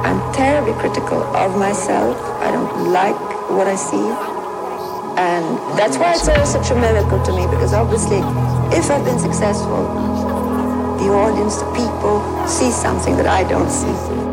I'm terribly critical of myself. I don't like what I see. And that's why it's such a miracle to me, because obviously, if I've been successful, the audience, the people, see something that I don't see.